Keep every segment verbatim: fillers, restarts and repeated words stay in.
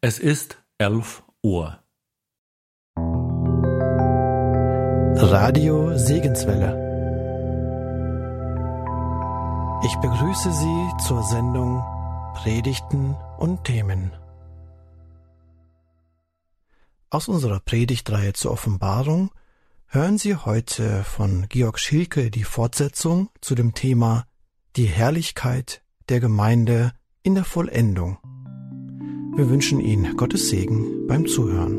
Es ist elf Uhr. Radio Segenswelle. Ich begrüße Sie zur Sendung Predigten und Themen. Aus unserer Predigtreihe zur Offenbarung hören Sie heute von Georg Schielke die Fortsetzung zu dem Thema Die Herrlichkeit der Gemeinde in der Vollendung. Wir wünschen Ihnen Gottes Segen beim Zuhören.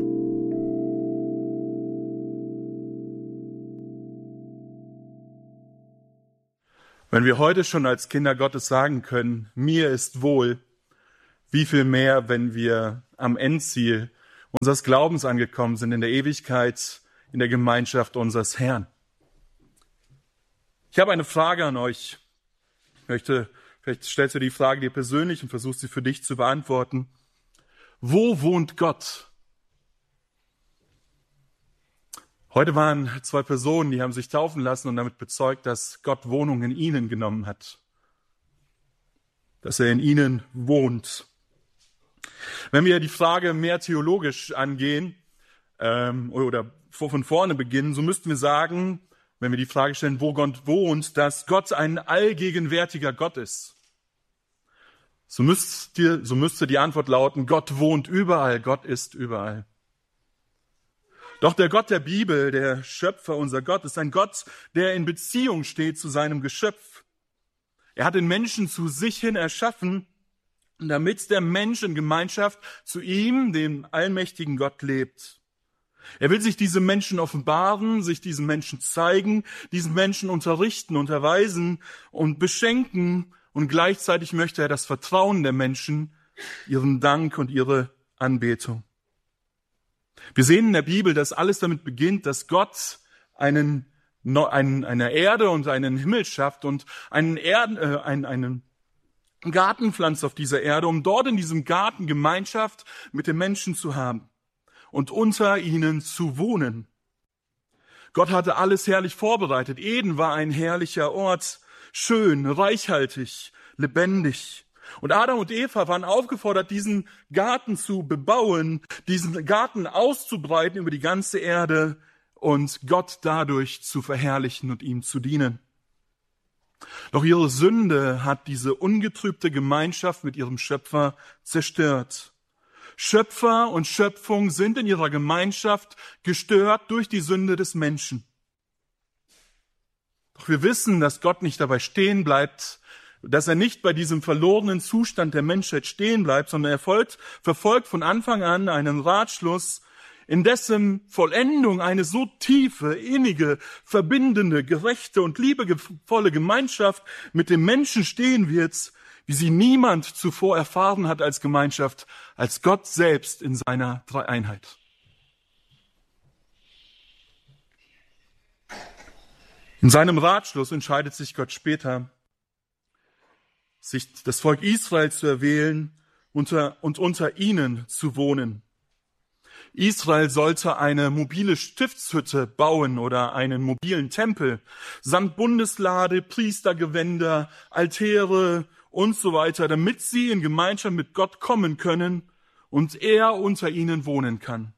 Wenn wir heute schon als Kinder Gottes sagen können, mir ist wohl, wie viel mehr, wenn wir am Endziel unseres Glaubens angekommen sind, in der Ewigkeit, in der Gemeinschaft unseres Herrn. Ich habe eine Frage an euch. Ich möchte, vielleicht stellst du die Frage dir persönlich und versuchst sie für dich zu beantworten. Wo wohnt Gott? Heute waren zwei Personen, die haben sich taufen lassen und damit bezeugt, dass Gott Wohnung in ihnen genommen hat. Dass er in ihnen wohnt. Wenn wir die Frage mehr theologisch angehen ähm, oder von vorne beginnen, so müssten wir sagen, wenn wir die Frage stellen, wo Gott wohnt, dass Gott ein allgegenwärtiger Gott ist. So müsste, so müsste die Antwort lauten, Gott wohnt überall, Gott ist überall. Doch der Gott der Bibel, der Schöpfer, unser Gott, ist ein Gott, der in Beziehung steht zu seinem Geschöpf. Er hat den Menschen zu sich hin erschaffen, damit der Mensch in Gemeinschaft zu ihm, dem allmächtigen Gott, lebt. Er will sich diesem Menschen offenbaren, sich diesem Menschen zeigen, diesen Menschen unterrichten, unterweisen und beschenken. Und gleichzeitig möchte er das Vertrauen der Menschen, ihren Dank und ihre Anbetung. Wir sehen in der Bibel, dass alles damit beginnt, dass Gott einen, einen, eine Erde und einen Himmel schafft und einen, Erden, äh, einen, einen Garten pflanzt auf dieser Erde, um dort in diesem Garten Gemeinschaft mit den Menschen zu haben und unter ihnen zu wohnen. Gott hatte alles herrlich vorbereitet. Eden war ein herrlicher Ort, schön, reichhaltig, lebendig. Und Adam und Eva waren aufgefordert, diesen Garten zu bebauen, diesen Garten auszubreiten über die ganze Erde und Gott dadurch zu verherrlichen und ihm zu dienen. Doch ihre Sünde hat diese ungetrübte Gemeinschaft mit ihrem Schöpfer zerstört. Schöpfer und Schöpfung sind in ihrer Gemeinschaft gestört durch die Sünde des Menschen. Doch wir wissen, dass Gott nicht dabei stehen bleibt, dass er nicht bei diesem verlorenen Zustand der Menschheit stehen bleibt, sondern er folgt, verfolgt von Anfang an einen Ratschluss, in dessen Vollendung eine so tiefe, innige, verbindende, gerechte und liebevolle Gemeinschaft mit dem Menschen stehen wird, wie sie niemand zuvor erfahren hat als Gemeinschaft, als Gott selbst in seiner Dreieinheit. In seinem Ratschluss entscheidet sich Gott später, sich das Volk Israel zu erwählen unter, und unter ihnen zu wohnen. Israel sollte eine mobile Stiftshütte bauen oder einen mobilen Tempel, samt Bundeslade, Priestergewänder, Altäre und so weiter, damit sie in Gemeinschaft mit Gott kommen können und er unter ihnen wohnen kann.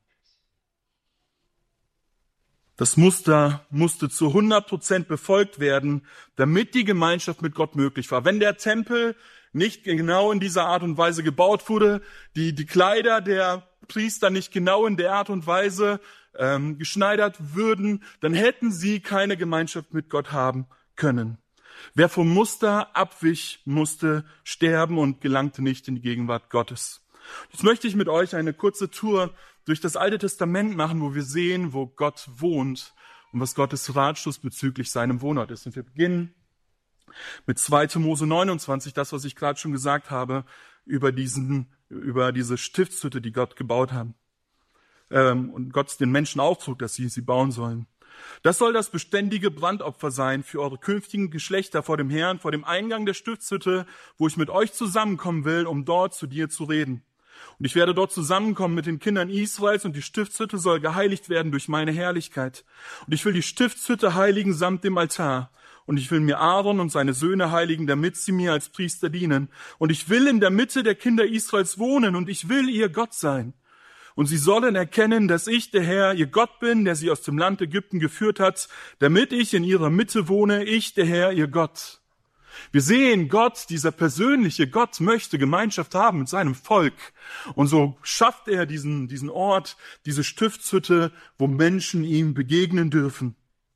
Das Muster musste zu hundert Prozent befolgt werden, damit die Gemeinschaft mit Gott möglich war. Wenn der Tempel nicht genau in dieser Art und Weise gebaut wurde, die, die Kleider der Priester nicht genau in der Art und Weise ähm, geschneidert würden, dann hätten sie keine Gemeinschaft mit Gott haben können. Wer vom Muster abwich, musste sterben und gelangte nicht in die Gegenwart Gottes. Jetzt möchte ich mit euch eine kurze Tour durch das Alte Testament machen, wo wir sehen, wo Gott wohnt und was Gottes Ratschluss bezüglich seinem Wohnort ist. Und wir beginnen mit zweiter Mose neunundzwanzig, das, was ich gerade schon gesagt habe, über diesen, über diese Stiftshütte, die Gott gebaut hat. Ähm, und Gott den Menschen auftrug, dass sie sie bauen sollen. Das soll das beständige Brandopfer sein für eure künftigen Geschlechter vor dem Herrn, vor dem Eingang der Stiftshütte, wo ich mit euch zusammenkommen will, um dort zu dir zu reden. Und ich werde dort zusammenkommen mit den Kindern Israels und die Stiftshütte soll geheiligt werden durch meine Herrlichkeit. Und ich will die Stiftshütte heiligen samt dem Altar. Und ich will mir Aaron und seine Söhne heiligen, damit sie mir als Priester dienen. Und ich will in der Mitte der Kinder Israels wohnen und ich will ihr Gott sein. Und sie sollen erkennen, dass ich, der Herr, ihr Gott bin, der sie aus dem Land Ägypten geführt hat, damit ich in ihrer Mitte wohne, ich, der Herr, ihr Gott. Wir sehen, Gott, dieser persönliche Gott, möchte Gemeinschaft haben mit seinem Volk. Und so schafft er diesen, diesen Ort, diese Stiftshütte, wo Menschen ihm begegnen dürfen.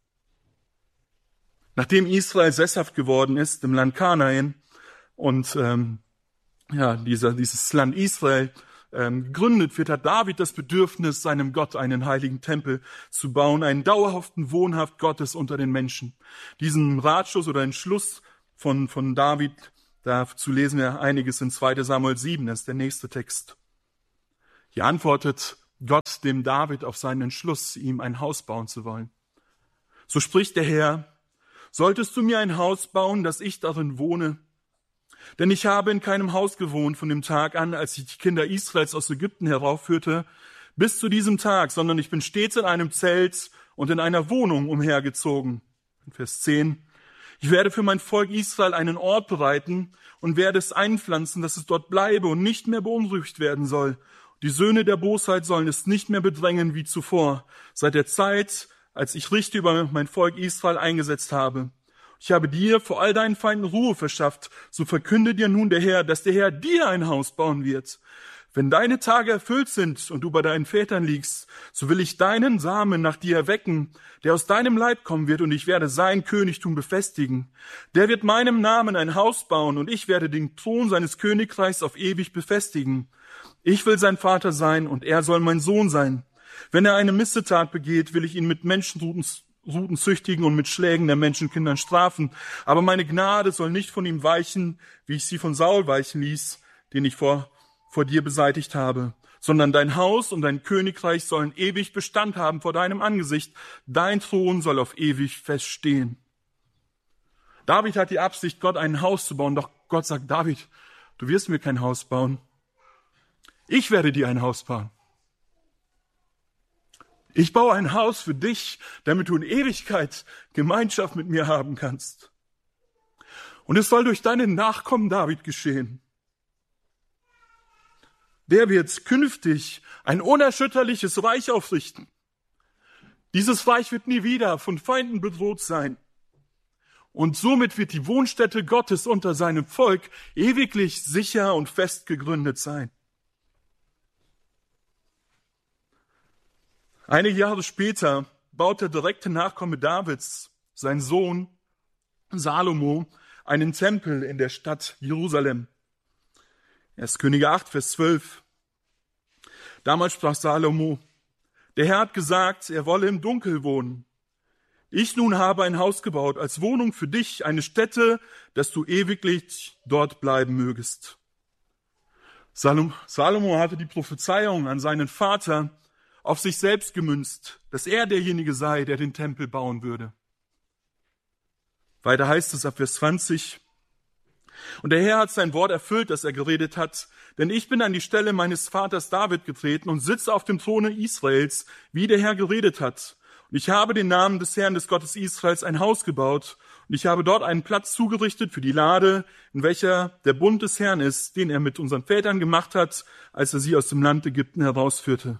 Nachdem Israel sesshaft geworden ist im Land Kanaan und ähm, ja, dieser, dieses Land Israel ähm, gegründet wird, hat David das Bedürfnis, seinem Gott einen heiligen Tempel zu bauen, einen dauerhaften Wohnhaft Gottes unter den Menschen. Diesen Ratschluss oder Entschluss von, von David, dazu lesen wir einiges in zweiter Samuel sieben, das ist der nächste Text. Hier antwortet Gott dem David auf seinen Entschluss, ihm ein Haus bauen zu wollen. So spricht der Herr: Solltest du mir ein Haus bauen, dass ich darin wohne? Denn ich habe in keinem Haus gewohnt von dem Tag an, als ich die Kinder Israels aus Ägypten heraufführte, bis zu diesem Tag, sondern ich bin stets in einem Zelt und in einer Wohnung umhergezogen. In Vers zehn. Ich werde für mein Volk Israel einen Ort bereiten und werde es einpflanzen, dass es dort bleibe und nicht mehr beunruhigt werden soll. Die Söhne der Bosheit sollen es nicht mehr bedrängen wie zuvor, seit der Zeit, als ich Richter über mein Volk Israel eingesetzt habe. Ich habe dir vor all deinen Feinden Ruhe verschafft, so verkünde dir nun der Herr, dass der Herr dir ein Haus bauen wird. Wenn deine Tage erfüllt sind und du bei deinen Vätern liegst, so will ich deinen Samen nach dir erwecken, der aus deinem Leib kommen wird, und ich werde sein Königtum befestigen. Der wird meinem Namen ein Haus bauen, und ich werde den Thron seines Königreichs auf ewig befestigen. Ich will sein Vater sein, und er soll mein Sohn sein. Wenn er eine Missetat begeht, will ich ihn mit Menschenruten züchtigen und mit Schlägen der Menschenkindern strafen. Aber meine Gnade soll nicht von ihm weichen, wie ich sie von Saul weichen ließ, den ich vor vor dir beseitigt habe, sondern dein Haus und dein Königreich sollen ewig Bestand haben vor deinem Angesicht. Dein Thron soll auf ewig feststehen. David hat die Absicht, Gott ein Haus zu bauen, doch Gott sagt: David, du wirst mir kein Haus bauen. Ich werde dir ein Haus bauen. Ich baue ein Haus für dich, damit du in Ewigkeit Gemeinschaft mit mir haben kannst. Und es soll durch deinen Nachkommen David geschehen. Der wird künftig ein unerschütterliches Reich aufrichten. Dieses Reich wird nie wieder von Feinden bedroht sein. Und somit wird die Wohnstätte Gottes unter seinem Volk ewiglich sicher und fest gegründet sein. Einige Jahre später baut der direkte Nachkomme Davids, sein Sohn Salomo, einen Tempel in der Stadt Jerusalem. erster Könige acht, Vers zwölf. Damals sprach Salomo: Der Herr hat gesagt, er wolle im Dunkel wohnen. Ich nun habe ein Haus gebaut als Wohnung für dich, eine Stätte, dass du ewiglich dort bleiben mögest. Salomo hatte die Prophezeiung an seinen Vater auf sich selbst gemünzt, dass er derjenige sei, der den Tempel bauen würde. Weiter heißt es ab Vers zwanzig: Und der Herr hat sein Wort erfüllt, das er geredet hat, denn ich bin an die Stelle meines Vaters David getreten und sitze auf dem Throne Israels, wie der Herr geredet hat. Und ich habe den Namen des Herrn, des Gottes Israels, ein Haus gebaut, und ich habe dort einen Platz zugerichtet für die Lade, in welcher der Bund des Herrn ist, den er mit unseren Vätern gemacht hat, als er sie aus dem Land Ägypten herausführte.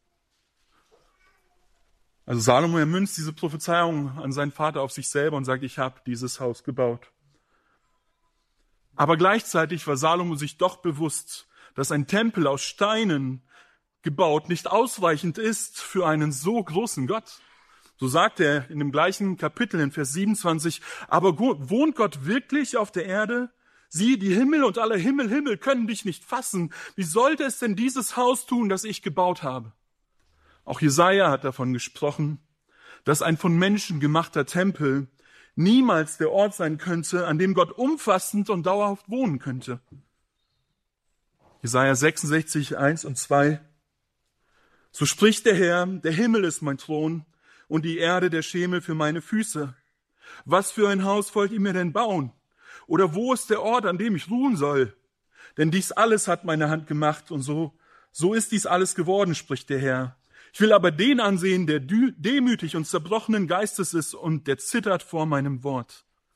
Also Salomo, er münzt diese Prophezeiung an seinen Vater auf sich selber und sagt: Ich habe dieses Haus gebaut. Aber gleichzeitig war Salomo sich doch bewusst, dass ein Tempel aus Steinen gebaut nicht ausreichend ist für einen so großen Gott. So sagt er in dem gleichen Kapitel in Vers siebenundzwanzig: Aber wohnt Gott wirklich auf der Erde? Sieh, die Himmel und aller Himmel, Himmel können dich nicht fassen. Wie sollte es denn dieses Haus tun, das ich gebaut habe? Auch Jesaja hat davon gesprochen, dass ein von Menschen gemachter Tempel niemals der Ort sein könnte, an dem Gott umfassend und dauerhaft wohnen könnte. Jesaja sechsundsechzig, eins und zwei. So spricht der Herr: Der Himmel ist mein Thron und die Erde der Schemel für meine Füße. Was für ein Haus wollt ihr mir denn bauen? Oder wo ist der Ort, an dem ich ruhen soll? Denn dies alles hat meine Hand gemacht, und so, so ist dies alles geworden, spricht der Herr. Ich will aber den ansehen, der demütig und zerbrochenen Geistes ist und der zittert vor meinem Wort.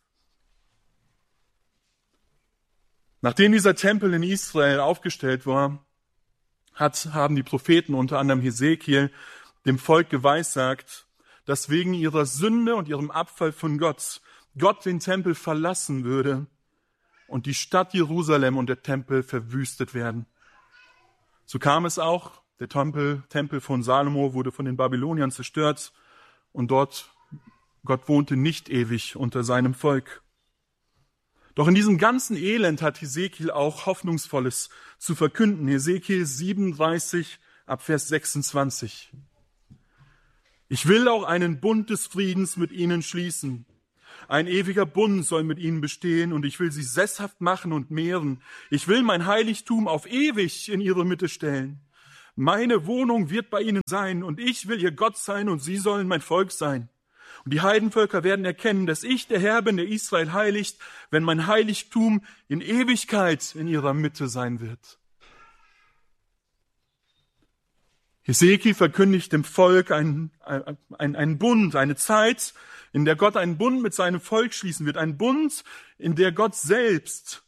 Nachdem dieser Tempel in Israel aufgestellt war, hat, haben die Propheten, unter anderem Hesekiel, dem Volk geweissagt, dass wegen ihrer Sünde und ihrem Abfall von Gott, Gott den Tempel verlassen würde und die Stadt Jerusalem und der Tempel verwüstet werden. So kam es auch. Der Tempel, Tempel von Salomo wurde von den Babyloniern zerstört und dort, Gott wohnte nicht ewig unter seinem Volk. Doch in diesem ganzen Elend hat Hesekiel auch Hoffnungsvolles zu verkünden. Hesekiel siebenunddreißig ab Vers sechsundzwanzig. Ich will auch einen Bund des Friedens mit ihnen schließen. Ein ewiger Bund soll mit ihnen bestehen und ich will sie sesshaft machen und mehren. Ich will mein Heiligtum auf ewig in ihre Mitte stellen. Meine Wohnung wird bei ihnen sein und ich will ihr Gott sein und sie sollen mein Volk sein. Und die Heidenvölker werden erkennen, dass ich der Herr bin, der Israel heiligt, wenn mein Heiligtum in Ewigkeit in ihrer Mitte sein wird. Hesekiel verkündigt dem Volk einen, einen, einen Bund, eine Zeit, in der Gott einen Bund mit seinem Volk schließen wird. Ein Bund, in der Gott selbst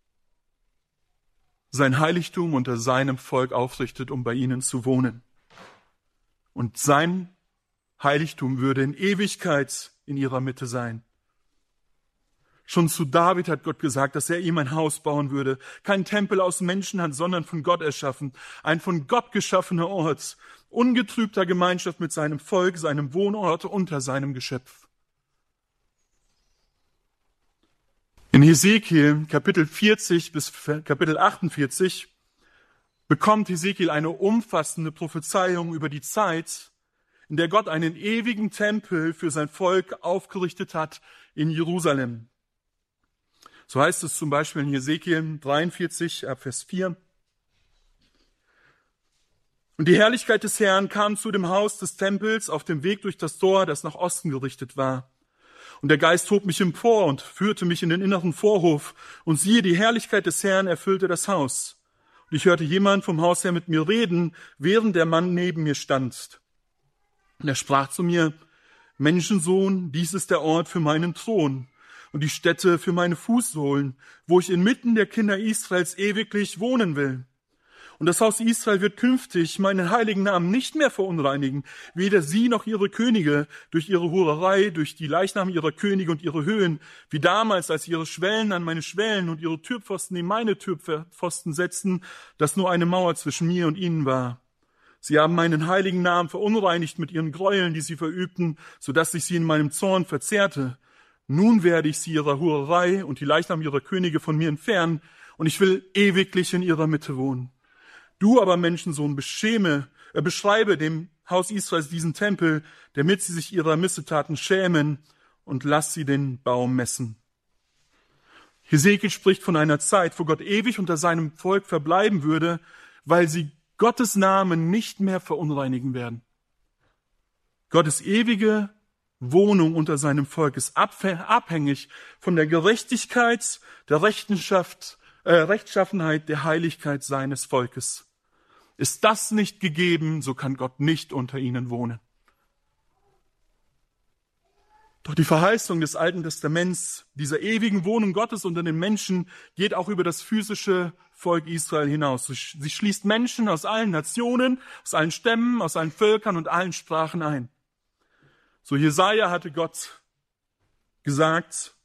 sein Heiligtum unter seinem Volk aufrichtet, um bei ihnen zu wohnen. Und sein Heiligtum würde in Ewigkeit in ihrer Mitte sein. Schon zu David hat Gott gesagt, dass er ihm ein Haus bauen würde. Kein Tempel aus Menschenhand, sondern von Gott erschaffen. Ein von Gott geschaffener Ort. Ungetrübter Gemeinschaft mit seinem Volk, seinem Wohnort unter seinem Geschöpf. In Hesekiel Kapitel vierzig bis Kapitel achtundvierzig bekommt Hesekiel eine umfassende Prophezeiung über die Zeit, in der Gott einen ewigen Tempel für sein Volk aufgerichtet hat in Jerusalem. So heißt es zum Beispiel in Hesekiel dreiundvierzig, ab Vers vier. Und die Herrlichkeit des Herrn kam zu dem Haus des Tempels auf dem Weg durch das Tor, das nach Osten gerichtet war. Und der Geist hob mich empor und führte mich in den inneren Vorhof. Und siehe, die Herrlichkeit des Herrn erfüllte das Haus. Und ich hörte jemand vom Haus her mit mir reden, während der Mann neben mir stand. Und er sprach zu mir, Menschensohn, dies ist der Ort für meinen Thron und die Stätte für meine Fußsohlen, wo ich inmitten der Kinder Israels ewiglich wohnen will. Und das Haus Israel wird künftig meinen heiligen Namen nicht mehr verunreinigen, weder sie noch ihre Könige, durch ihre Hurerei, durch die Leichname ihrer Könige und ihre Höhen, wie damals, als ihre Schwellen an meine Schwellen und ihre Türpfosten in meine Türpfosten setzten, dass nur eine Mauer zwischen mir und ihnen war. Sie haben meinen heiligen Namen verunreinigt mit ihren Gräueln, die sie verübten, so dass ich sie in meinem Zorn verzehrte. Nun werde ich sie ihrer Hurerei und die Leichnam ihrer Könige von mir entfernen, und ich will ewiglich in ihrer Mitte wohnen. Du aber, Menschensohn, beschäme, äh, beschreibe dem Haus Israels diesen Tempel, damit sie sich ihrer Missetaten schämen, und lass sie den Baum messen. Hesekiel spricht von einer Zeit, wo Gott ewig unter seinem Volk verbleiben würde, weil sie Gottes Namen nicht mehr verunreinigen werden. Gottes ewige Wohnung unter seinem Volk ist abhängig von der Gerechtigkeit, der Rechenschaft, äh, Rechtschaffenheit, der Heiligkeit seines Volkes. Ist das nicht gegeben, so kann Gott nicht unter ihnen wohnen. Doch die Verheißung des Alten Testaments, dieser ewigen Wohnung Gottes unter den Menschen, geht auch über das physische Volk Israel hinaus. Sie schließt Menschen aus allen Nationen, aus allen Stämmen, aus allen Völkern und allen Sprachen ein. So Jesaja hatte Gott gesagt,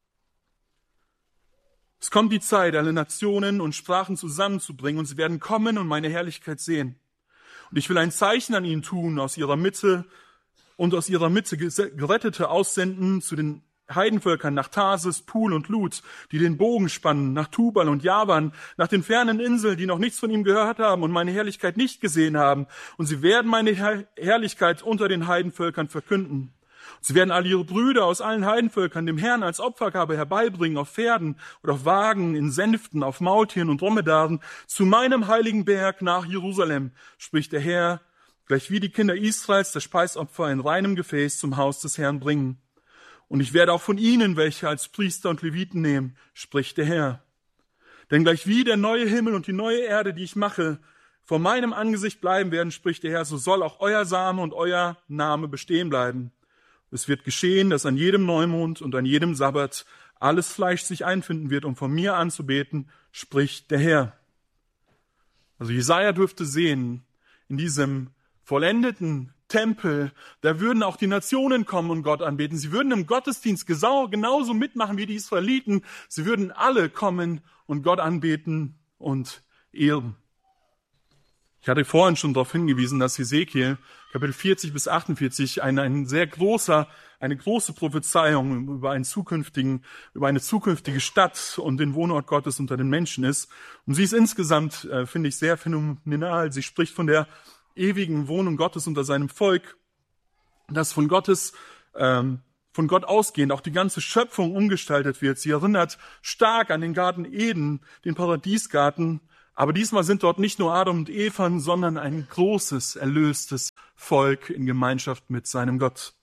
es kommt die Zeit, alle Nationen und Sprachen zusammenzubringen, und sie werden kommen und meine Herrlichkeit sehen. Und ich will ein Zeichen an ihnen tun, aus ihrer Mitte und aus ihrer Mitte Gerettete aussenden zu den Heidenvölkern nach Tarsis, Pul und Lut, die den Bogen spannen, nach Tubal und Javan, nach den fernen Inseln, die noch nichts von ihm gehört haben und meine Herrlichkeit nicht gesehen haben. Und sie werden meine Herr- Herrlichkeit unter den Heidenvölkern verkünden. Sie werden all ihre Brüder aus allen Heidenvölkern dem Herrn als Opfergabe herbeibringen, auf Pferden oder auf Wagen, in Sänften, auf Maultieren und Dromedaren, zu meinem heiligen Berg nach Jerusalem, spricht der Herr, gleich wie die Kinder Israels das Speisopfer in reinem Gefäß zum Haus des Herrn bringen. Und ich werde auch von ihnen welche als Priester und Leviten nehmen, spricht der Herr. Denn gleich wie der neue Himmel und die neue Erde, die ich mache, vor meinem Angesicht bleiben werden, spricht der Herr, so soll auch euer Same und euer Name bestehen bleiben. Es wird geschehen, dass an jedem Neumond und an jedem Sabbat alles Fleisch sich einfinden wird, um von mir anzubeten, spricht der Herr. Also Jesaja dürfte sehen, in diesem vollendeten Tempel, da würden auch die Nationen kommen und Gott anbeten. Sie würden im Gottesdienst genauso mitmachen wie die Israeliten. Sie würden alle kommen und Gott anbeten und ehren. Ich hatte vorhin schon darauf hingewiesen, dass Hesekiel Kapitel vierzig bis achtundvierzig ein, ein sehr großer, eine große Prophezeiung über einen zukünftigen, über eine zukünftige Stadt und den Wohnort Gottes unter den Menschen ist. Und sie ist insgesamt, äh, finde ich, sehr phänomenal. Sie spricht von der ewigen Wohnung Gottes unter seinem Volk, dass von Gottes, ähm, von Gott ausgehend auch die ganze Schöpfung umgestaltet wird. Sie erinnert stark an den Garten Eden, den Paradiesgarten. Aber diesmal sind dort nicht nur Adam und Eva, sondern ein großes, erlöstes Volk in Gemeinschaft mit seinem Gott.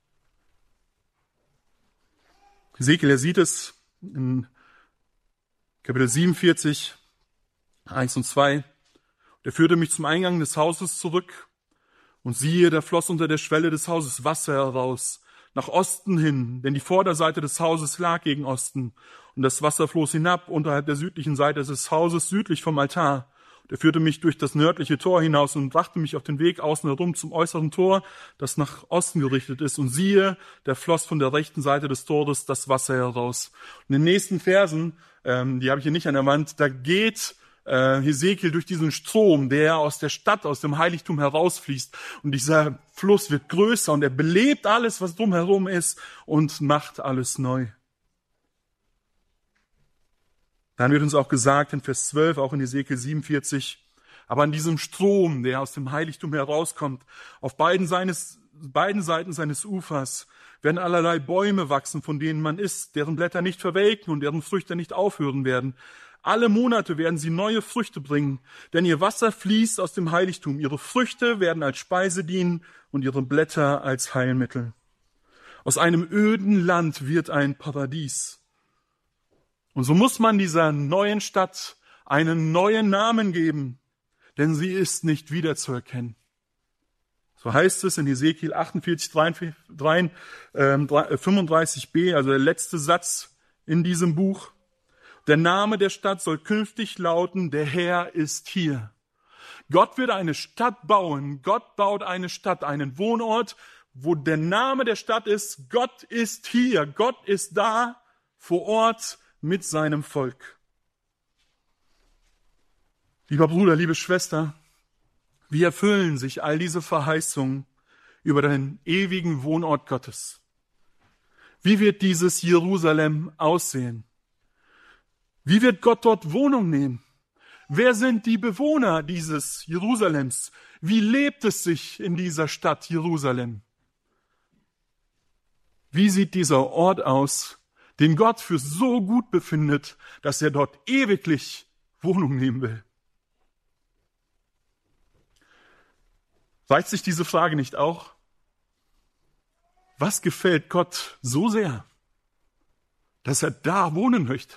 Hesekiel, er sieht es in Kapitel siebenundvierzig, eins und zwei. Er führte mich zum Eingang des Hauses zurück und siehe, da floss unter der Schwelle des Hauses Wasser heraus, nach Osten hin, denn die Vorderseite des Hauses lag gegen Osten. Und das Wasser floss hinab unterhalb der südlichen Seite des Hauses, südlich vom Altar. Und er führte mich durch das nördliche Tor hinaus und brachte mich auf den Weg außen herum zum äußeren Tor, das nach Osten gerichtet ist. Und siehe, da floss von der rechten Seite des Tores das Wasser heraus. Und in den nächsten Versen, ähm, die habe ich hier nicht an der Wand, da geht äh, Hesekiel durch diesen Strom, der aus der Stadt, aus dem Heiligtum herausfließt. Und dieser Fluss wird größer und er belebt alles, was drumherum ist und macht alles neu. Dann wird uns auch gesagt in Vers zwölf, auch in Hesekiel siebenundvierzig, aber an diesem Strom, der aus dem Heiligtum herauskommt, auf beiden, seines, beiden Seiten seines Ufers werden allerlei Bäume wachsen, von denen man isst, deren Blätter nicht verwelken und deren Früchte nicht aufhören werden. Alle Monate werden sie neue Früchte bringen, denn ihr Wasser fließt aus dem Heiligtum. Ihre Früchte werden als Speise dienen und ihre Blätter als Heilmittel. Aus einem öden Land wird ein Paradies. Und so muss man dieser neuen Stadt einen neuen Namen geben, denn sie ist nicht wiederzuerkennen. So heißt es in Hesekiel achtundvierzig, fünfunddreißig b, also der letzte Satz in diesem Buch. Der Name der Stadt soll künftig lauten, der Herr ist hier. Gott wird eine Stadt bauen. Gott baut eine Stadt, einen Wohnort, wo der Name der Stadt ist, Gott ist hier. Gott ist da vor Ort mit seinem Volk. Lieber Bruder, liebe Schwester, wie erfüllen sich all diese Verheißungen über den ewigen Wohnort Gottes? Wie wird dieses Jerusalem aussehen? Wie wird Gott dort Wohnung nehmen? Wer sind die Bewohner dieses Jerusalems? Wie lebt es sich in dieser Stadt Jerusalem? Wie sieht dieser Ort aus, den Gott für so gut befindet, dass er dort ewiglich Wohnung nehmen will? Reicht sich diese Frage nicht auch? Was gefällt Gott so sehr, dass er da wohnen möchte?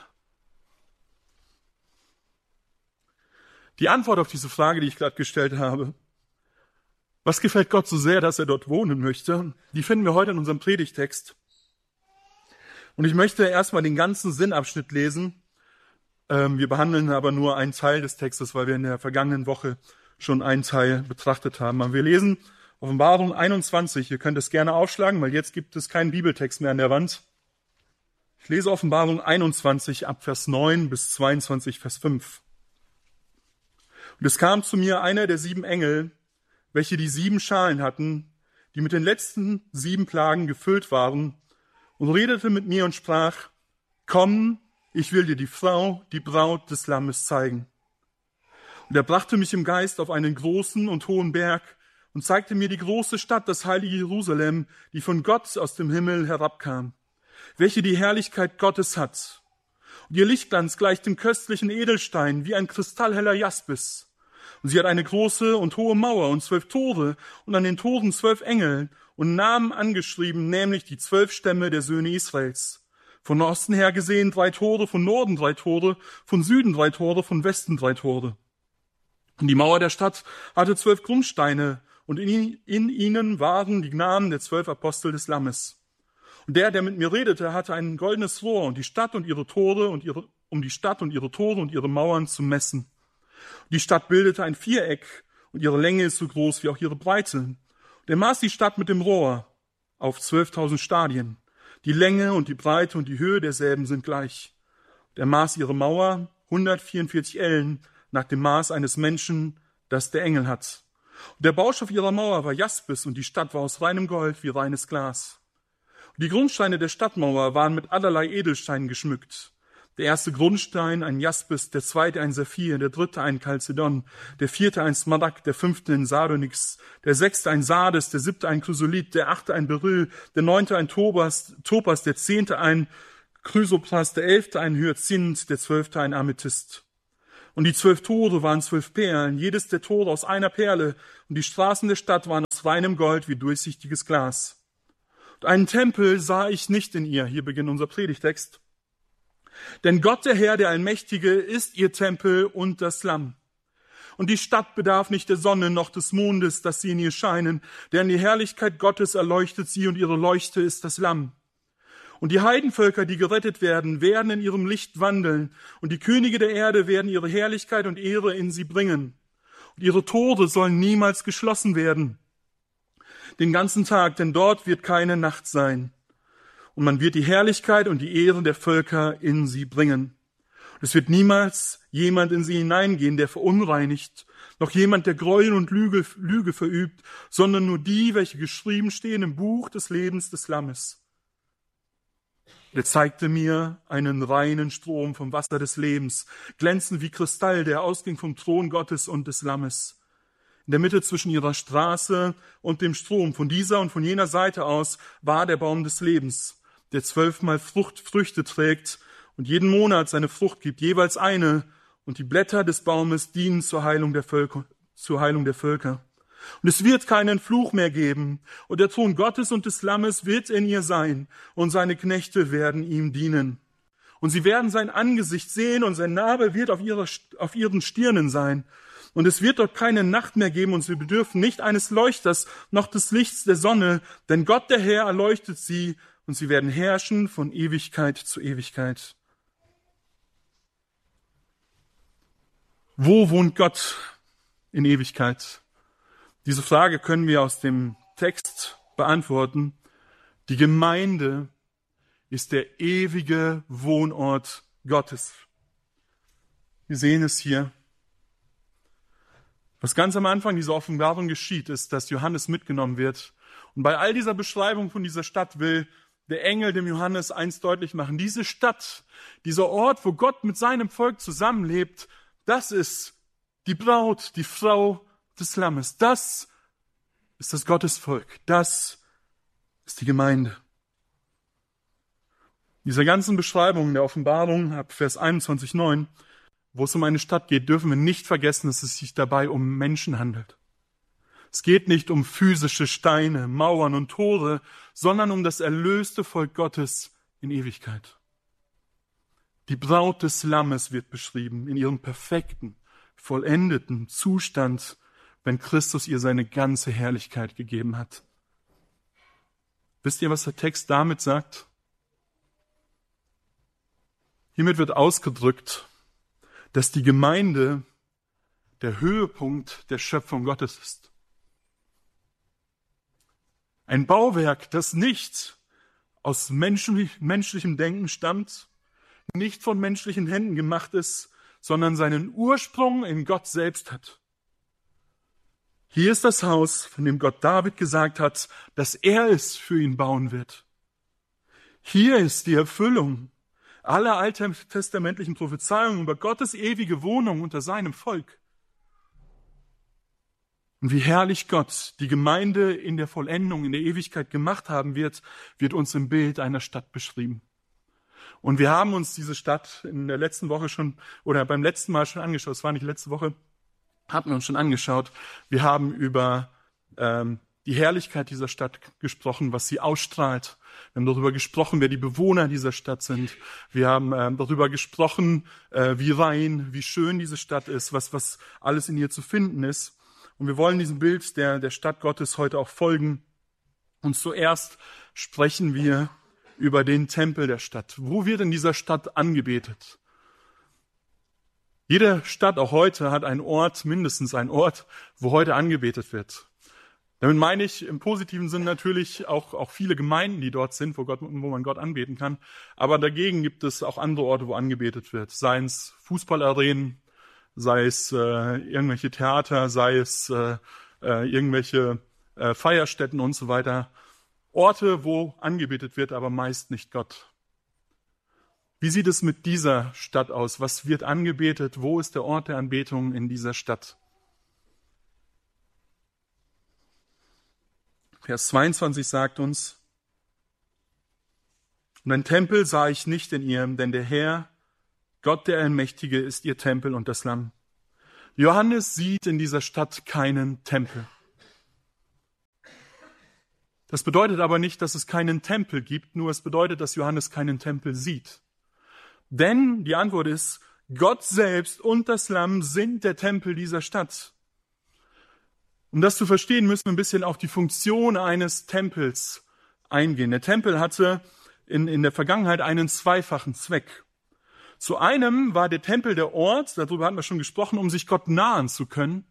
Die Antwort auf diese Frage, die ich gerade gestellt habe, was gefällt Gott so sehr, dass er dort wohnen möchte, die finden wir heute in unserem Predigtext. Und ich möchte erstmal den ganzen Sinnabschnitt lesen. Wir behandeln aber nur einen Teil des Textes, weil wir in der vergangenen Woche schon einen Teil betrachtet haben. Aber wir lesen Offenbarung einundzwanzig. Ihr könnt es gerne aufschlagen, weil jetzt gibt es keinen Bibeltext mehr an der Wand. Ich lese Offenbarung einundzwanzig ab Vers neun bis zweiundzwanzig, Vers fünf. Und es kam zu mir einer der sieben Engel, welche die sieben Schalen hatten, die mit den letzten sieben Plagen gefüllt waren, und redete mit mir und sprach, komm, ich will dir die Frau, die Braut des Lammes zeigen. Und er brachte mich im Geist auf einen großen und hohen Berg und zeigte mir die große Stadt, das heilige Jerusalem, die von Gott aus dem Himmel herabkam, welche die Herrlichkeit Gottes hat. Und ihr Lichtglanz gleicht dem köstlichen Edelstein, wie ein kristallheller Jaspis. Und sie hat eine große und hohe Mauer und zwölf Tore und an den Toren zwölf Engel und Namen angeschrieben, nämlich die zwölf Stämme der Söhne Israels. Von Osten her gesehen drei Tore, von Norden drei Tore, von Süden drei Tore, von Westen drei Tore. Und die Mauer der Stadt hatte zwölf Grundsteine und in, in ihnen waren die Namen der zwölf Apostel des Lammes. Und der, der mit mir redete, hatte ein goldenes Rohr, und die Stadt und ihre Tore und ihre, um die Stadt und ihre Tore und ihre Mauern zu messen. Die Stadt bildete ein Viereck, und ihre Länge ist so groß wie auch ihre Breite. Und er maß die Stadt mit dem Rohr auf zwölftausend Stadien. Die Länge und die Breite und die Höhe derselben sind gleich. Und er maß ihre Mauer hundertvierundvierzig Ellen nach dem Maß eines Menschen, das der Engel hat. Und der Baustoff ihrer Mauer war Jaspis, und die Stadt war aus reinem Gold wie reines Glas. Und die Grundsteine der Stadtmauer waren mit allerlei Edelsteinen geschmückt. Der erste Grundstein ein Jaspis, der zweite ein Saphir, der dritte ein Chalcedon, der vierte ein Smaragd, der fünfte ein Sardonyx, der sechste ein Sardes, der siebte ein Chrysolit, der achte ein Beryl, der neunte ein Topas, Topas, der zehnte ein Chrysopras, der elfte ein Hyazinth, der zwölfte ein Amethyst. Und die zwölf Tore waren zwölf Perlen, jedes der Tore aus einer Perle, und die Straßen der Stadt waren aus reinem Gold wie durchsichtiges Glas. Und einen Tempel sah ich nicht in ihr, hier beginnt unser Predigtext. Denn Gott, der Herr, der Allmächtige, ist ihr Tempel und das Lamm. Und die Stadt bedarf nicht der Sonne noch des Mondes, dass sie in ihr scheinen, denn die Herrlichkeit Gottes erleuchtet sie, und ihre Leuchte ist das Lamm. Und die Heidenvölker, die gerettet werden, werden in ihrem Licht wandeln, und die Könige der Erde werden ihre Herrlichkeit und Ehre in sie bringen. Und ihre Tore sollen niemals geschlossen werden, den ganzen Tag, denn dort wird keine Nacht sein. Und man wird die Herrlichkeit und die Ehre der Völker in sie bringen. Und es wird niemals jemand in sie hineingehen, der verunreinigt, noch jemand, der Gräuel und Lüge, Lüge verübt, sondern nur die, welche geschrieben stehen im Buch des Lebens des Lammes. Er zeigte mir einen reinen Strom vom Wasser des Lebens, glänzend wie Kristall, der ausging vom Thron Gottes und des Lammes. In der Mitte zwischen ihrer Straße und dem Strom, von dieser und von jener Seite aus, war der Baum des Lebens, der zwölfmal Frucht, Früchte trägt und jeden Monat seine Frucht gibt, jeweils eine, und die Blätter des Baumes dienen zur Heilung der Völker, zur Heilung der Völker. Und es wird keinen Fluch mehr geben, und der Thron Gottes und des Lammes wird in ihr sein, und seine Knechte werden ihm dienen. Und sie werden sein Angesicht sehen, und sein Name wird auf, ihrer, auf ihren Stirnen sein. Und es wird dort keine Nacht mehr geben, und sie bedürfen nicht eines Leuchters, noch des Lichts der Sonne, denn Gott der Herr erleuchtet sie, und sie werden herrschen von Ewigkeit zu Ewigkeit. Wo wohnt Gott in Ewigkeit? Diese Frage können wir aus dem Text beantworten. Die Gemeinde ist der ewige Wohnort Gottes. Wir sehen es hier. Was ganz am Anfang dieser Offenbarung geschieht, ist, dass Johannes mitgenommen wird. Und bei all dieser Beschreibung von dieser Stadt will der Engel dem Johannes eins deutlich machen. Diese Stadt, dieser Ort, wo Gott mit seinem Volk zusammenlebt, das ist die Braut, die Frau des Lammes. Das ist das Gottesvolk. Das ist die Gemeinde. Dieser ganzen Beschreibung der Offenbarung ab Vers einundzwanzig neun, wo es um eine Stadt geht, dürfen wir nicht vergessen, dass es sich dabei um Menschen handelt. Es geht nicht um physische Steine, Mauern und Tore, sondern um das erlöste Volk Gottes in Ewigkeit. Die Braut des Lammes wird beschrieben in ihrem perfekten, vollendeten Zustand, wenn Christus ihr seine ganze Herrlichkeit gegeben hat. Wisst ihr, was der Text damit sagt? Hiermit wird ausgedrückt, dass die Gemeinde der Höhepunkt der Schöpfung Gottes ist. Ein Bauwerk, das nicht aus menschlich, menschlichem Denken stammt, nicht von menschlichen Händen gemacht ist, sondern seinen Ursprung in Gott selbst hat. Hier ist das Haus, von dem Gott David gesagt hat, dass er es für ihn bauen wird. Hier ist die Erfüllung aller alttestamentlichen Prophezeiungen über Gottes ewige Wohnung unter seinem Volk. Und wie herrlich Gott die Gemeinde in der Vollendung, in der Ewigkeit gemacht haben wird, wird uns im Bild einer Stadt beschrieben. Und wir haben uns diese Stadt in der letzten Woche schon, oder beim letzten Mal schon angeschaut, es war nicht letzte Woche, hatten wir uns schon angeschaut. Wir haben über ähm, die Herrlichkeit dieser Stadt gesprochen, was sie ausstrahlt. Wir haben darüber gesprochen, wer die Bewohner dieser Stadt sind. Wir haben ähm, darüber gesprochen, äh, wie rein, wie schön diese Stadt ist, was, was alles in ihr zu finden ist. Und wir wollen diesem Bild der, der Stadt Gottes heute auch folgen. Und zuerst sprechen wir über den Tempel der Stadt. Wo wird in dieser Stadt angebetet? Jede Stadt, auch heute, hat einen Ort, mindestens einen Ort, wo heute angebetet wird. Damit meine ich im positiven Sinn natürlich auch, auch viele Gemeinden, die dort sind, wo, Gott, wo man Gott anbeten kann. Aber dagegen gibt es auch andere Orte, wo angebetet wird. Sei es Fußballarenen, sei es äh, irgendwelche Theater, sei es äh, äh, irgendwelche äh, Feierstätten und so weiter. Orte, wo angebetet wird, aber meist nicht Gott. Wie sieht es mit dieser Stadt aus? Was wird angebetet? Wo ist der Ort der Anbetung in dieser Stadt? Vers zweiundzwanzig sagt uns, und ein Tempel sah ich nicht in ihr, denn der Herr, Gott der Allmächtige, ist ihr Tempel und das Lamm. Johannes sieht in dieser Stadt keinen Tempel. Das bedeutet aber nicht, dass es keinen Tempel gibt, nur es bedeutet, dass Johannes keinen Tempel sieht. Denn die Antwort ist, Gott selbst und das Lamm sind der Tempel dieser Stadt. Um das zu verstehen, müssen wir ein bisschen auf die Funktion eines Tempels eingehen. Der Tempel hatte in, in der Vergangenheit einen zweifachen Zweck. Zu einem war der Tempel der Ort, darüber hatten wir schon gesprochen, um sich Gott nahen zu können.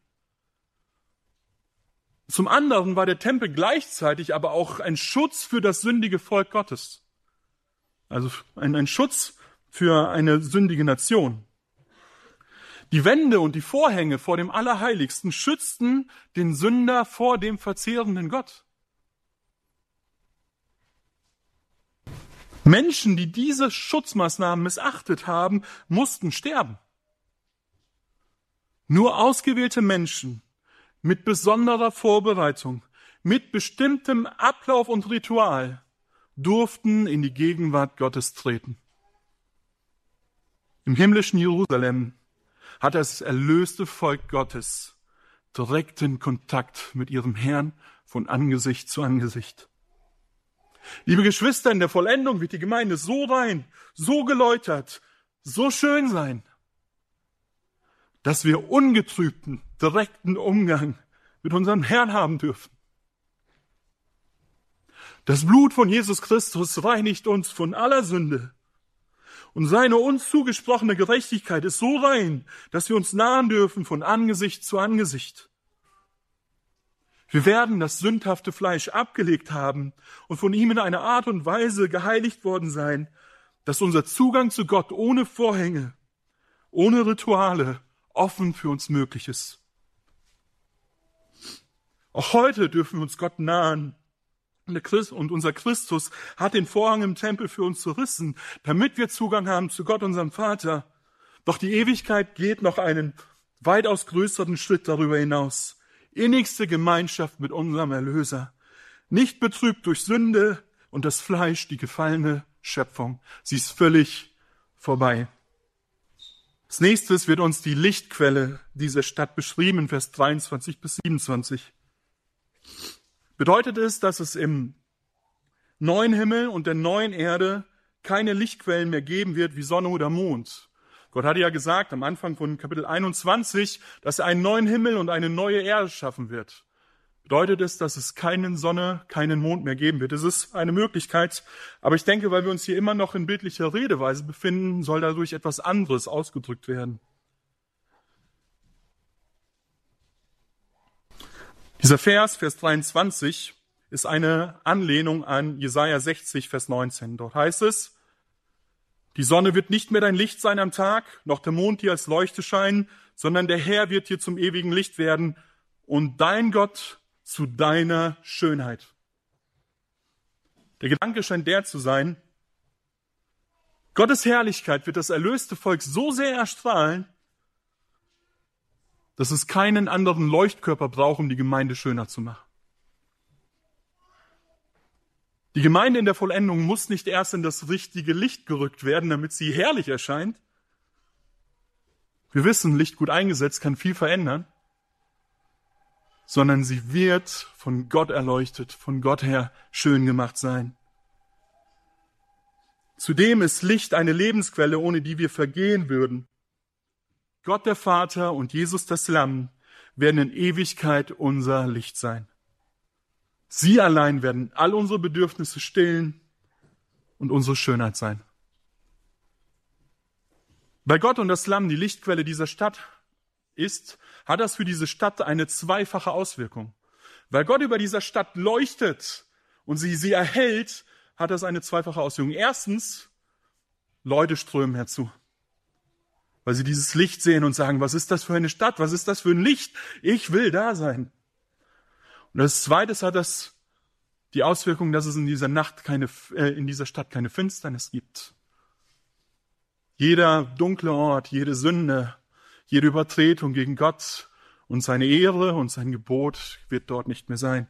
Zum anderen war der Tempel gleichzeitig aber auch ein Schutz für das sündige Volk Gottes. Also ein, ein Schutz für eine sündige Nation. Die Wände und die Vorhänge vor dem Allerheiligsten schützten den Sünder vor dem verzehrenden Gott. Menschen, die diese Schutzmaßnahmen missachtet haben, mussten sterben. Nur ausgewählte Menschen mit besonderer Vorbereitung, mit bestimmtem Ablauf und Ritual durften in die Gegenwart Gottes treten. Im himmlischen Jerusalem hat das erlöste Volk Gottes direkten Kontakt mit ihrem Herrn von Angesicht zu Angesicht. Liebe Geschwister, in der Vollendung wird die Gemeinde so rein, so geläutert, so schön sein, dass wir ungetrübten, direkten Umgang mit unserem Herrn haben dürfen. Das Blut von Jesus Christus reinigt uns von aller Sünde. Und seine uns zugesprochene Gerechtigkeit ist so rein, dass wir uns nahen dürfen von Angesicht zu Angesicht. Wir werden das sündhafte Fleisch abgelegt haben und von ihm in einer Art und Weise geheiligt worden sein, dass unser Zugang zu Gott ohne Vorhänge, ohne Rituale offen für uns möglich ist. Auch heute dürfen wir uns Gott nahen. Und unser Christus hat den Vorhang im Tempel für uns zerrissen, damit wir Zugang haben zu Gott, unserem Vater. Doch die Ewigkeit geht noch einen weitaus größeren Schritt darüber hinaus. Innigste Gemeinschaft mit unserem Erlöser. Nicht betrübt durch Sünde und das Fleisch, die gefallene Schöpfung. Sie ist völlig vorbei. Als nächstes wird uns die Lichtquelle dieser Stadt beschrieben in Vers dreiundzwanzig bis siebenundzwanzig. Bedeutet es, dass es im neuen Himmel und der neuen Erde keine Lichtquellen mehr geben wird wie Sonne oder Mond. Gott hatte ja gesagt am Anfang von Kapitel einundzwanzig, dass er einen neuen Himmel und eine neue Erde schaffen wird. Bedeutet es, dass es keine Sonne, keinen Mond mehr geben wird. Es ist eine Möglichkeit, aber ich denke, weil wir uns hier immer noch in bildlicher Redeweise befinden, soll dadurch etwas anderes ausgedrückt werden. Dieser Vers, Vers dreiundzwanzig, ist eine Anlehnung an Jesaja sechzig, Vers neunzehn. Dort heißt es, die Sonne wird nicht mehr dein Licht sein am Tag, noch der Mond dir als Leuchte scheinen, sondern der Herr wird dir zum ewigen Licht werden und dein Gott zu deiner Schönheit. Der Gedanke scheint der zu sein, Gottes Herrlichkeit wird das erlöste Volk so sehr erstrahlen, dass es keinen anderen Leuchtkörper braucht, um die Gemeinde schöner zu machen. Die Gemeinde in der Vollendung muss nicht erst in das richtige Licht gerückt werden, damit sie herrlich erscheint. Wir wissen, Licht gut eingesetzt kann viel verändern, sondern sie wird von Gott erleuchtet, von Gott her schön gemacht sein. Zudem ist Licht eine Lebensquelle, ohne die wir vergehen würden. Gott der Vater und Jesus das Lamm werden in Ewigkeit unser Licht sein. Sie allein werden all unsere Bedürfnisse stillen und unsere Schönheit sein. Weil Gott und das Lamm die Lichtquelle dieser Stadt ist, hat das für diese Stadt eine zweifache Auswirkung. Weil Gott über dieser Stadt leuchtet und sie sie erhält, hat das eine zweifache Auswirkung. Erstens, Leute strömen herzu, weil sie dieses Licht sehen und sagen, was ist das für eine Stadt, was ist das für ein Licht? Ich will da sein. Und als Zweites hat das die Auswirkung, dass es in dieser Nacht keine, äh, in dieser Stadt keine Finsternis gibt. Jeder dunkle Ort, jede Sünde, jede Übertretung gegen Gott und seine Ehre und sein Gebot wird dort nicht mehr sein.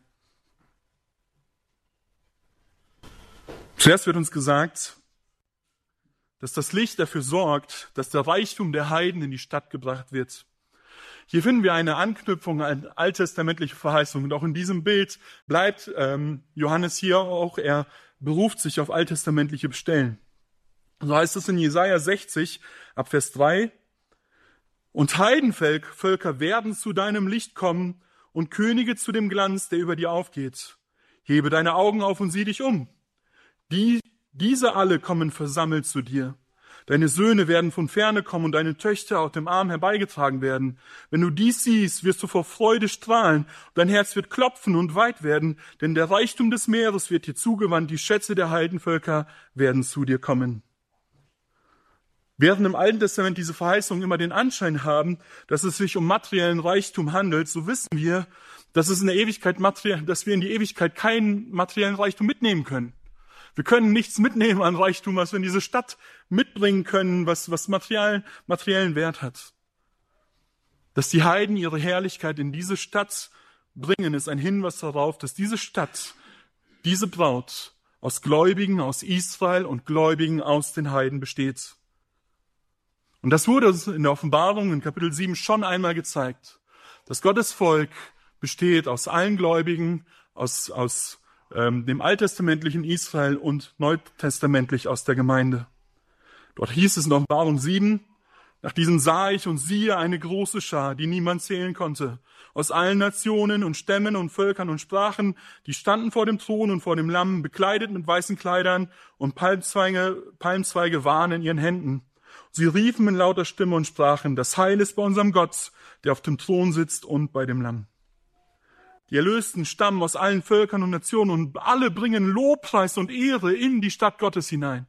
Zuerst wird uns gesagt, dass das Licht dafür sorgt, dass der Reichtum der Heiden in die Stadt gebracht wird. Hier finden wir eine Anknüpfung an alttestamentliche Verheißungen. Und auch in diesem Bild bleibt ähm, Johannes hier auch, er beruft sich auf alttestamentliche Stellen. So heißt es in Jesaja sechzig, ab Vers drei, und Heidenvölker werden zu deinem Licht kommen und Könige zu dem Glanz, der über dir aufgeht. Hebe deine Augen auf und sieh dich um. Die, diese alle kommen versammelt zu dir. Deine Söhne werden von ferne kommen und deine Töchter auf dem Arm herbeigetragen werden. Wenn du dies siehst, wirst du vor Freude strahlen. Dein Herz wird klopfen und weit werden, denn der Reichtum des Meeres wird dir zugewandt. Die Schätze der Heidenvölker werden zu dir kommen. Während im Alten Testament diese Verheißungen immer den Anschein haben, dass es sich um materiellen Reichtum handelt, so wissen wir, dass es in der Ewigkeit materiell, dass wir in die Ewigkeit keinen materiellen Reichtum mitnehmen können. Wir können nichts mitnehmen an Reichtum, was wir in diese Stadt mitbringen können, was, was materiellen, materiellen Wert hat. Dass die Heiden ihre Herrlichkeit in diese Stadt bringen, ist ein Hinweis darauf, dass diese Stadt, diese Braut aus Gläubigen aus Israel und Gläubigen aus den Heiden besteht. Und das wurde in der Offenbarung in Kapitel sieben schon einmal gezeigt, dass Gottes Volk besteht aus allen Gläubigen, aus, aus ähm, dem alttestamentlichen Israel und neutestamentlich aus der Gemeinde. Dort hieß es in Offenbarung sieben, nach diesem sah ich und siehe eine große Schar, die niemand zählen konnte, aus allen Nationen und Stämmen und Völkern und Sprachen, die standen vor dem Thron und vor dem Lamm, bekleidet mit weißen Kleidern und Palmzweige, Palmzweige waren in ihren Händen. Sie riefen in lauter Stimme und sprachen, das Heil ist bei unserem Gott, der auf dem Thron sitzt und bei dem Lamm. Die Erlösten stammen aus allen Völkern und Nationen und alle bringen Lobpreis und Ehre in die Stadt Gottes hinein.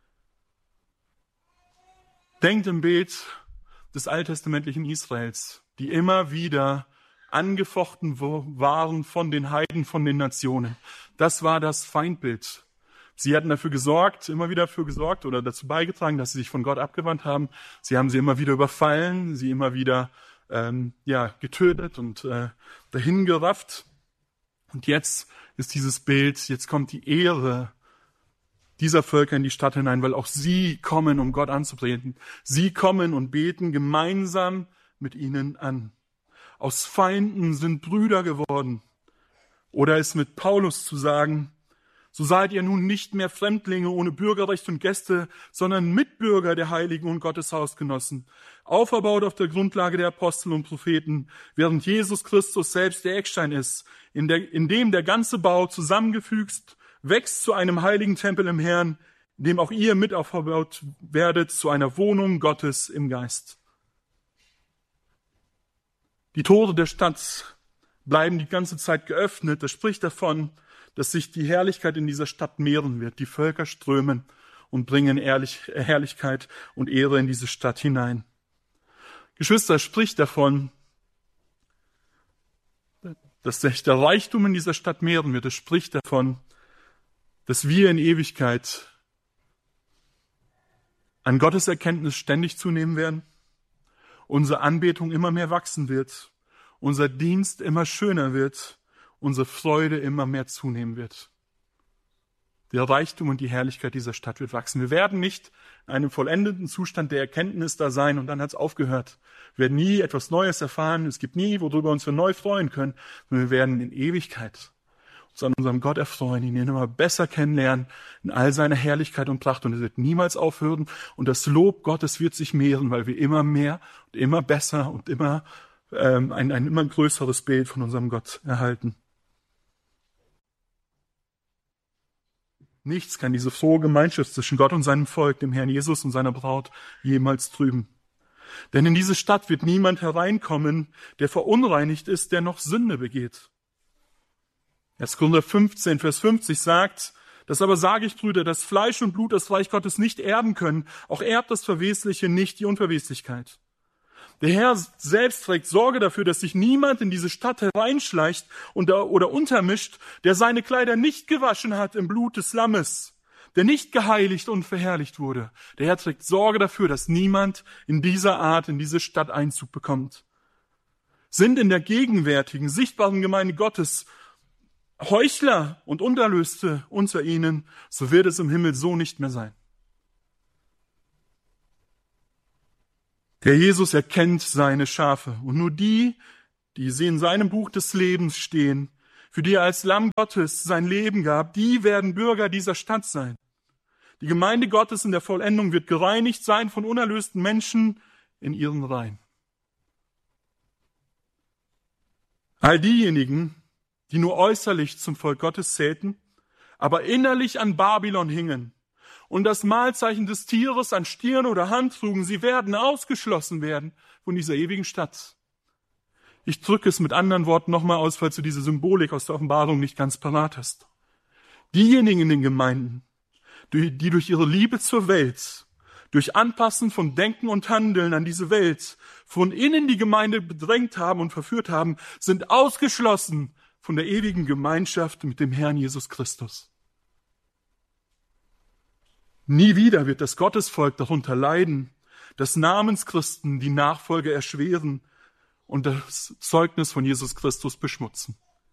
Denkt im Bild des alttestamentlichen Israels, die immer wieder angefochten waren von den Heiden, von den Nationen. Das war das Feindbild. Sie hatten dafür gesorgt, immer wieder dafür gesorgt oder dazu beigetragen, dass sie sich von Gott abgewandt haben. Sie haben sie immer wieder überfallen, sie immer wieder ähm, ja getötet und äh, dahin gerafft. Und jetzt ist dieses Bild, jetzt kommt die Ehre dieser Völker in die Stadt hinein, weil auch sie kommen, um Gott anzubeten. Sie kommen und beten gemeinsam mit ihnen an. Aus Feinden sind Brüder geworden. Oder ist mit Paulus zu sagen, so seid ihr nun nicht mehr Fremdlinge ohne Bürgerrecht und Gäste, sondern Mitbürger der Heiligen und Gottes Hausgenossen, auferbaut auf der Grundlage der Apostel und Propheten, während Jesus Christus selbst der Eckstein ist, in, der, in dem der ganze Bau zusammengefügt wächst zu einem heiligen Tempel im Herrn, in dem auch ihr mit aufgebaut werdet zu einer Wohnung Gottes im Geist. Die Tore der Stadt bleiben die ganze Zeit geöffnet. Das spricht davon, dass sich die Herrlichkeit in dieser Stadt mehren wird. Die Völker strömen und bringen Ehrlich, Herrlichkeit und Ehre in diese Stadt hinein. Geschwister, es spricht davon, dass sich der Reichtum in dieser Stadt mehren wird. Es spricht davon, dass wir in Ewigkeit an Gottes Erkenntnis ständig zunehmen werden, unsere Anbetung immer mehr wachsen wird, unser Dienst immer schöner wird, unsere Freude immer mehr zunehmen wird. Der Reichtum und die Herrlichkeit dieser Stadt wird wachsen. Wir werden nicht in einem vollendeten Zustand der Erkenntnis da sein und dann hat es aufgehört. Wir werden nie etwas Neues erfahren. Es gibt nie, worüber uns wir neu freuen können. Wir werden in Ewigkeit uns an unserem Gott erfreuen, ihn immer besser kennenlernen, in all seiner Herrlichkeit und Pracht. Und es wird niemals aufhören. Und das Lob Gottes wird sich mehren, weil wir immer mehr und immer besser und immer ähm, ein, ein immer größeres Bild von unserem Gott erhalten. Nichts kann diese frohe Gemeinschaft zwischen Gott und seinem Volk, dem Herrn Jesus und seiner Braut, jemals trüben. Denn in diese Stadt wird niemand hereinkommen, der verunreinigt ist, der noch Sünde begeht. erster Korinther fünfzehn, Vers fünfzig sagt, das aber sage ich, Brüder, dass Fleisch und Blut das Reich Gottes nicht erben können, auch erbt das Verwesliche nicht die Unverweslichkeit. Der Herr selbst trägt Sorge dafür, dass sich niemand in diese Stadt hereinschleicht oder untermischt, der seine Kleider nicht gewaschen hat im Blut des Lammes, der nicht geheiligt und verherrlicht wurde. Der Herr trägt Sorge dafür, dass niemand in dieser Art in diese Stadt Einzug bekommt. Sind in der gegenwärtigen, sichtbaren Gemeinde Gottes Heuchler und Unerlöste unter ihnen, so wird es im Himmel so nicht mehr sein. Der Jesus erkennt seine Schafe und nur die, die sie in seinem Buch des Lebens stehen, für die er als Lamm Gottes sein Leben gab, die werden Bürger dieser Stadt sein. Die Gemeinde Gottes in der Vollendung wird gereinigt sein von unerlösten Menschen in ihren Reihen. All diejenigen, die nur äußerlich zum Volk Gottes zählten, aber innerlich an Babylon hingen und das Mahlzeichen des Tieres an Stirn oder Hand trugen, sie werden ausgeschlossen werden von dieser ewigen Stadt. Ich drücke es mit anderen Worten nochmal aus, falls du diese Symbolik aus der Offenbarung nicht ganz parat hast. Diejenigen in den Gemeinden, die durch ihre Liebe zur Welt, durch Anpassen von Denken und Handeln an diese Welt, von innen die Gemeinde bedrängt haben und verführt haben, sind ausgeschlossen von der ewigen Gemeinschaft mit dem Herrn Jesus Christus. Nie wieder wird das Gottesvolk darunter leiden, dass Namenschristen die Nachfolge erschweren und das Zeugnis von Jesus Christus beschmutzen.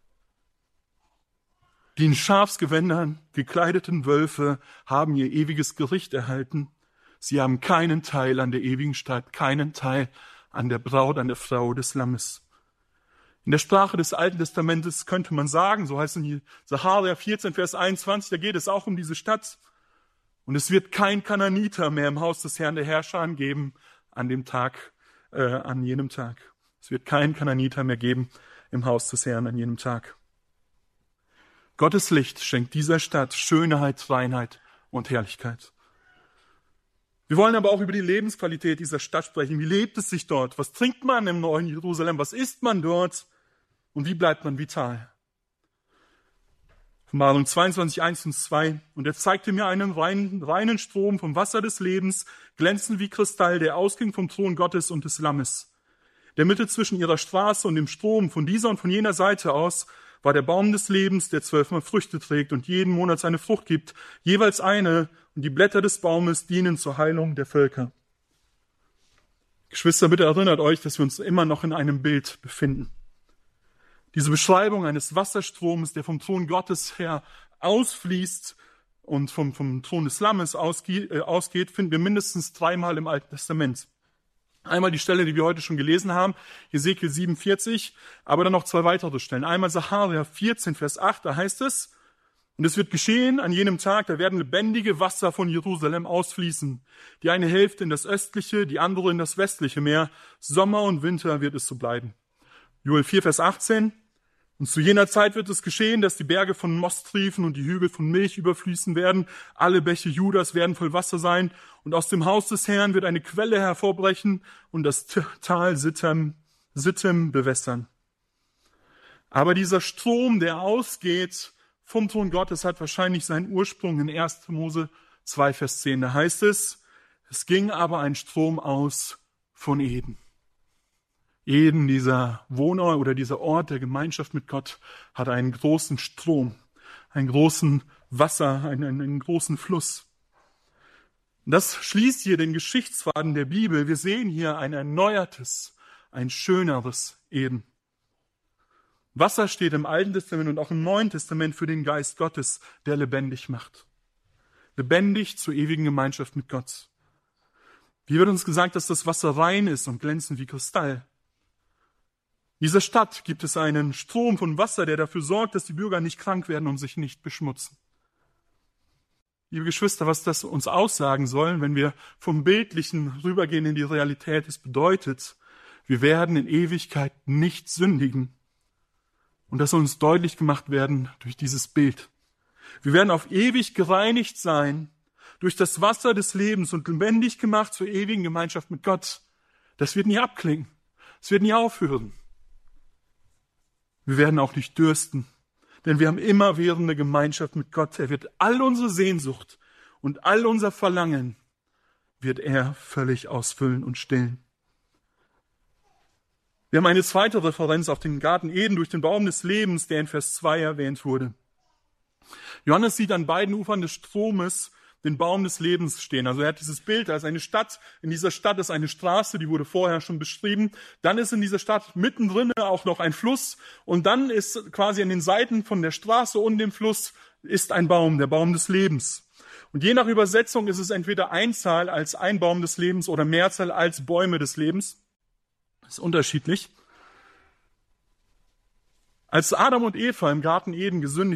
Die in Schafsgewändern gekleideten Wölfe haben ihr ewiges Gericht erhalten. Sie haben keinen Teil an der ewigen Stadt, keinen Teil an der Braut, an der Frau des Lammes. In der Sprache des Alten Testamentes könnte man sagen, so heißt es in Sacharja vierzehn, Vers einundzwanzig, da geht es auch um diese Stadt. Und es wird kein Kananiter mehr im Haus des Herrn der Herrscher geben an dem Tag, äh, an jenem Tag. Es wird kein Kananiter mehr geben im Haus des Herrn an jenem Tag. Gottes Licht schenkt dieser Stadt Schönheit, Reinheit und Herrlichkeit. Wir wollen aber auch über die Lebensqualität dieser Stadt sprechen. Wie lebt es sich dort? Was trinkt man im neuen Jerusalem? Was isst man dort? Und wie bleibt man vital? Offenbarung zweiundzwanzig, eins und zwei. Und er zeigte mir einen reinen, reinen Strom vom Wasser des Lebens, glänzend wie Kristall, der ausging vom Thron Gottes und des Lammes. Der Mitte zwischen ihrer Straße und dem Strom, von dieser und von jener Seite aus, war der Baum des Lebens, der zwölfmal Früchte trägt und jeden Monat seine Frucht gibt, jeweils eine, und die Blätter des Baumes dienen zur Heilung der Völker. Geschwister, bitte erinnert euch, dass wir uns immer noch in einem Bild befinden. Diese Beschreibung eines Wasserstroms, der vom Thron Gottes her ausfließt und vom, vom Thron des Lammes ausgeht, äh, ausgeht, finden wir mindestens dreimal im Alten Testament. Einmal die Stelle, die wir heute schon gelesen haben, Hesekiel siebenundvierzig, aber dann noch zwei weitere Stellen. Einmal Sacharja vierzehn, Vers acht, da heißt es, und es wird geschehen an jenem Tag, da werden lebendige Wasser von Jerusalem ausfließen. Die eine Hälfte in das östliche, die andere in das westliche Meer. Sommer und Winter wird es so bleiben. Joel vier, Vers achtzehn, und zu jener Zeit wird es geschehen, dass die Berge von Most triefen und die Hügel von Milch überfließen werden. Alle Bäche Judas werden voll Wasser sein. Und aus dem Haus des Herrn wird eine Quelle hervorbrechen und das Tal Sittim, Sittim bewässern. Aber dieser Strom, der ausgeht vom Thron Gottes, hat wahrscheinlich seinen Ursprung in erster Mose zwei, Vers zehn. Da heißt es, es ging aber ein Strom aus von Eden. Eden, dieser Wohnort oder dieser Ort der Gemeinschaft mit Gott, hat einen großen Strom, einen großen Wasser, einen, einen großen Fluss. Und das schließt hier den Geschichtsfaden der Bibel. Wir sehen hier ein erneuertes, ein schöneres Eden. Wasser steht im Alten Testament und auch im Neuen Testament für den Geist Gottes, der lebendig macht. Lebendig zur ewigen Gemeinschaft mit Gott. Hier wird uns gesagt, dass das Wasser rein ist und glänzend wie Kristall. In dieser Stadt gibt es einen Strom von Wasser, der dafür sorgt, dass die Bürger nicht krank werden und sich nicht beschmutzen. Liebe Geschwister, was das uns aussagen soll, wenn wir vom Bildlichen rübergehen in die Realität, es bedeutet, wir werden in Ewigkeit nicht sündigen. Und das soll uns deutlich gemacht werden durch dieses Bild. Wir werden auf ewig gereinigt sein durch das Wasser des Lebens und lebendig gemacht zur ewigen Gemeinschaft mit Gott. Das wird nie abklingen. Es wird nie aufhören. Wir werden auch nicht dürsten, denn wir haben immerwährende Gemeinschaft mit Gott. Er wird all unsere Sehnsucht und all unser Verlangen wird er völlig ausfüllen und stillen. Wir haben eine zweite Referenz auf den Garten Eden durch den Baum des Lebens, der in Vers zwei erwähnt wurde. Johannes sieht an beiden Ufern des Stromes den Baum des Lebens stehen. Also er hat dieses Bild, da ist eine Stadt, in dieser Stadt ist eine Straße, die wurde vorher schon beschrieben. Dann ist in dieser Stadt mittendrin auch noch ein Fluss und dann ist quasi an den Seiten von der Straße und dem Fluss ist ein Baum, der Baum des Lebens. Und je nach Übersetzung ist es entweder Einzahl als ein Baum des Lebens oder Mehrzahl als Bäume des Lebens. Das ist unterschiedlich. Als Adam und Eva im Garten Eden gesündigt